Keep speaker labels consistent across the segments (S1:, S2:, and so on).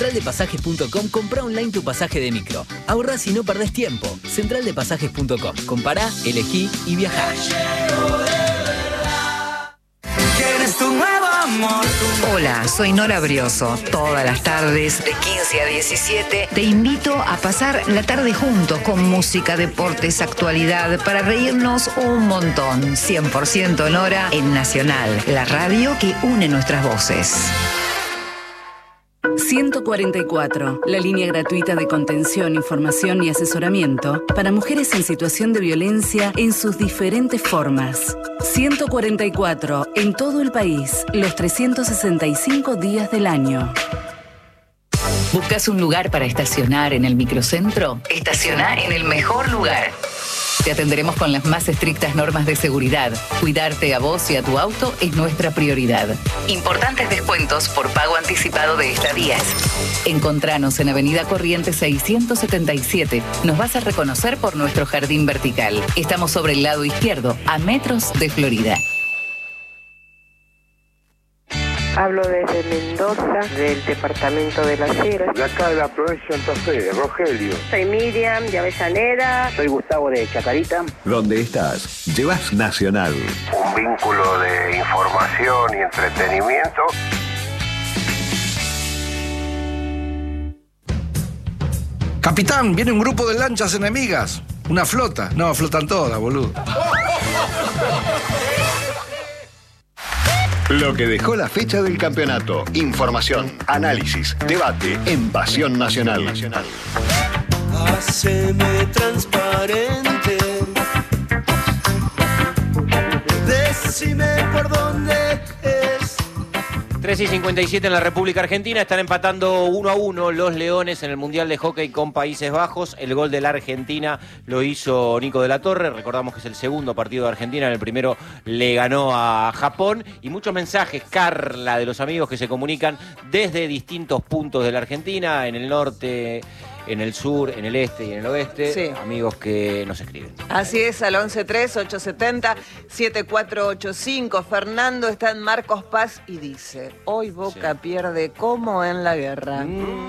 S1: centraldepasajes.com, comprá online tu pasaje de micro. Ahorrás y no perdés tiempo. Centraldepasajes.com. Compará, elegí y viajá.
S2: ¿Quieres tu nuevo amor?
S3: Hola, soy Nora Brioso. Todas las tardes, de 15 a 17, te invito a pasar la tarde juntos con música, deportes, actualidad, para reírnos un montón. 100% Nora en Nacional, la radio que une nuestras voces.
S4: 144, la línea gratuita de contención, información y asesoramiento para mujeres en situación de violencia en sus diferentes formas. 144, en todo el país, los 365 días del año.
S3: ¿Buscas un lugar para estacionar en el microcentro? Estacioná en el mejor lugar. Te atenderemos con las más estrictas normas de seguridad. Cuidarte a vos y a tu auto es nuestra prioridad. Importantes descuentos por pago anticipado de estadías. Encontranos en Avenida Corrientes 677. Nos vas a reconocer por nuestro jardín vertical. Estamos sobre el lado izquierdo, a metros de Florida.
S5: Hablo desde Mendoza, del departamento de Las Heras.
S6: De acá de la provincia de Santa Fe, Rogelio.
S5: Soy Miriam, de Avellaneda.
S7: Soy Gustavo de Chacarita.
S8: ¿Dónde estás? Llevas Nacional.
S6: Un vínculo de información y entretenimiento.
S9: Capitán, viene un grupo de lanchas enemigas. Una flota. No, flotan todas, boludo.
S8: Lo que dejó la fecha del campeonato. Información, análisis, debate en Pasión Nacional.
S2: Haceme transparente. Decime por dónde es.
S10: 3:57 en la República Argentina. Están empatando 1-1 los Leones en el Mundial de Hockey con Países Bajos. El gol de la Argentina lo hizo Nico de la Torre. Recordamos que es el segundo partido de Argentina. En el primero le ganó a Japón. Y muchos mensajes, Carla, de los amigos que se comunican desde distintos puntos de la Argentina, en el norte, en el sur, en el este y en el oeste.
S11: Sí.
S10: Amigos que nos escriben.
S11: Así es, al 113870-7485. Fernando está en Marcos Paz y dice: hoy Boca pierde como en la guerra.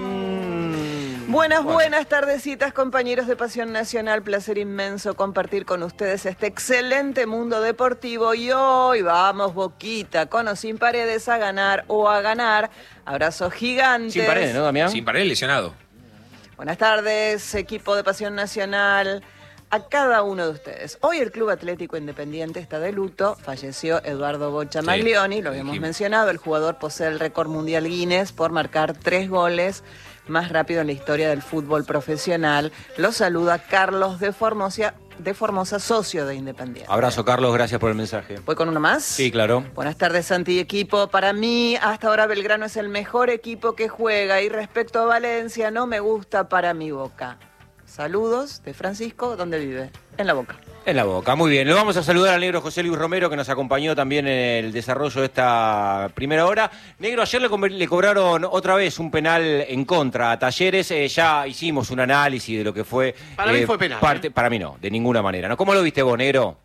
S11: Buenas tardecitas, compañeros de Pasión Nacional. Placer inmenso compartir con ustedes este excelente mundo deportivo. Y hoy vamos, Boquita, con o sin Paredes, a ganar o a ganar. Abrazos gigantes.
S10: Sin Paredes, ¿no, Damián?
S12: Sin Paredes, lesionado.
S11: Buenas tardes, equipo de Pasión Nacional, a cada uno de ustedes. Hoy el Club Atlético Independiente está de luto. Falleció Eduardo Bocha Maglioni, lo habíamos mencionado. El jugador posee el récord mundial Guinness por marcar 3 goles más rápido en la historia del fútbol profesional. Lo saluda Carlos de Formosa, socio de Independiente.
S10: Abrazo, Carlos, gracias por el mensaje.
S11: ¿Voy con uno más?
S10: Sí, claro.
S11: Buenas tardes, Santi y equipo. Para mí, hasta ahora Belgrano es el mejor equipo que juega. Y respecto a Valencia, no me gusta para mi Boca. Saludos de Francisco, ¿dónde vive? En La Boca.
S10: En La Boca, muy bien. Le vamos a saludar al negro José Luis Romero, que nos acompañó también en el desarrollo de esta primera hora. Negro, ayer le cobraron otra vez un penal en contra a Talleres. Ya hicimos un análisis de lo que fue.
S12: Para mí fue penal.
S10: Para mí no, de ninguna manera. ¿No? ¿Cómo lo viste vos, negro?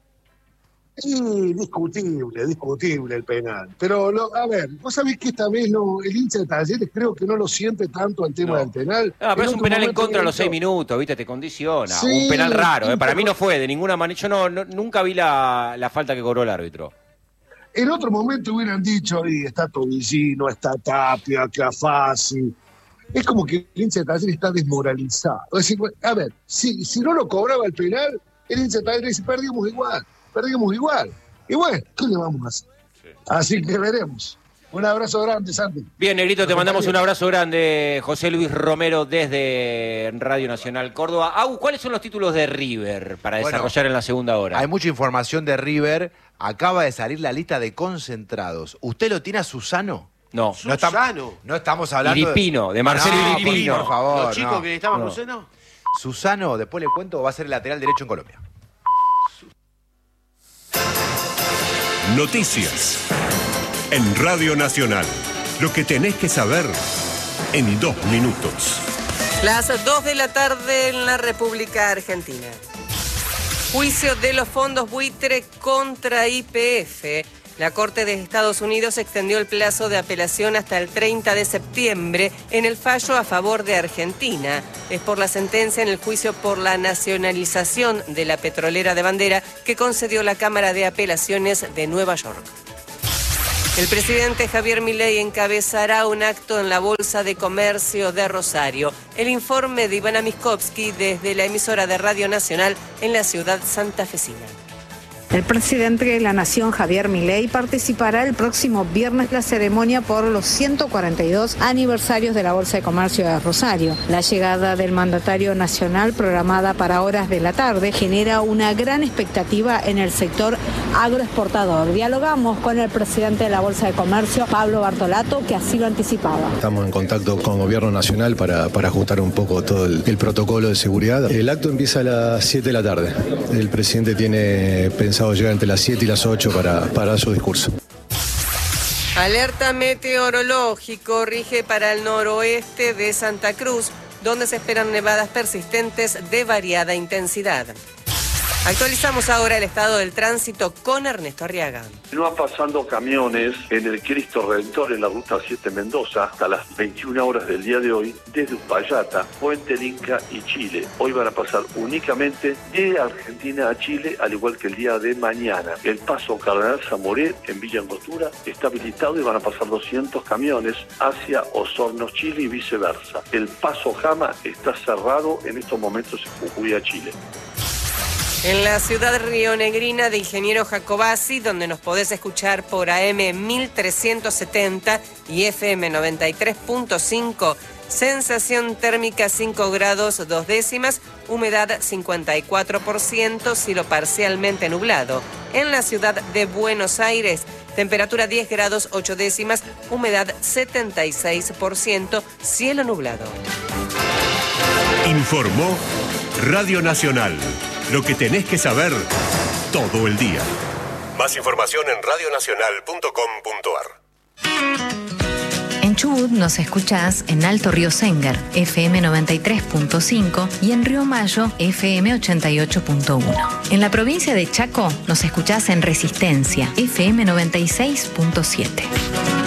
S6: Sí, discutible el penal. Pero, a ver, vos sabés que esta vez el hincha de Talleres creo que no lo siente tanto al tema del penal.
S10: No, pero es un penal en contra a los 6 minutos, ¿viste? Te condiciona. Sí, un penal raro. Para mí no fue de ninguna manera. Yo nunca vi la falta que cobró el árbitro.
S6: En otro momento hubieran dicho, está Tobillino, está Tapia, Clafasi. Es como que el hincha de Talleres está desmoralizado. Es decir, a ver, si no lo cobraba el penal, el hincha de Talleres dice, perdimos igual. Y bueno, ¿qué le vamos a hacer? Sí. Así que veremos. Un abrazo grande, Santi.
S10: Bien, negrito, te mandamos un abrazo grande, José Luis Romero, desde Radio Nacional Córdoba. ¿Cuáles son los títulos de River para desarrollar en la segunda hora?
S13: Hay mucha información de River. Acaba de salir la lista de concentrados. ¿Usted lo tiene a Susano?
S10: No.
S13: No estamos hablando
S10: Iripino, de Marcelo Iripino.
S13: Por favor.
S12: ¿Los chicos que estaban con Susano?
S13: Susano, después le cuento, va a ser el lateral derecho en Colombia.
S14: Noticias en Radio Nacional. Lo que tenés que saber en 2 minutos.
S15: Las 2 de la tarde en la República Argentina. Juicio de los fondos buitre contra YPF. La Corte de Estados Unidos extendió el plazo de apelación hasta el 30 de septiembre en el fallo a favor de Argentina. Es por la sentencia en el juicio por la nacionalización de la petrolera de bandera que concedió la Cámara de Apelaciones de Nueva York. El presidente Javier Milei encabezará un acto en la Bolsa de Comercio de Rosario. El informe de Ivana Miskovsky desde la emisora de Radio Nacional en la ciudad santafesina.
S7: El presidente de la Nación, Javier Milei, participará el próximo viernes en la ceremonia por los 142 aniversarios de la Bolsa de Comercio de Rosario. La llegada del mandatario nacional, programada para horas de la tarde, genera una gran expectativa en el sector agroexportador. Dialogamos con el presidente de la Bolsa de Comercio, Pablo Bartolato, que así lo anticipaba.
S16: Estamos en contacto con el Gobierno Nacional para ajustar un poco todo el protocolo de seguridad. El acto empieza a las 7 de la tarde. El presidente tiene pensado llegar entre las 7 y las 8 para dar su discurso.
S15: Alerta meteorológico rige para el noroeste de Santa Cruz, donde se esperan nevadas persistentes de variada intensidad. Actualizamos ahora el estado del tránsito con Ernesto Arriaga.
S17: Continúan pasando camiones en el Cristo Redentor en la ruta 7 Mendoza hasta las 21 horas del día de hoy desde Uspallata, Puente del Inca y Chile. Hoy van a pasar únicamente de Argentina a Chile, al igual que el día de mañana. El paso Cardenal Zamoré en Villa Angostura está habilitado y van a pasar 200 camiones hacia Osorno, Chile y viceversa. El paso Jama está cerrado en estos momentos en Jujuy a Chile.
S15: En la ciudad rionegrina de Ingeniero Jacobasi, donde nos podés escuchar por AM 1370 y FM 93.5, sensación térmica 5 grados 2 décimas, humedad 54%, cielo parcialmente nublado. En la ciudad de Buenos Aires, temperatura 10 grados 8 décimas, humedad 76%, cielo nublado.
S14: Informó Radio Nacional. Lo que tenés que saber todo el día. Más información en radionacional.com.ar.
S18: En Chubut nos escuchás en Alto Río Sénger, FM 93.5 y en Río Mayo, FM 88.1. En la provincia de Chaco nos escuchás en Resistencia, FM 96.7.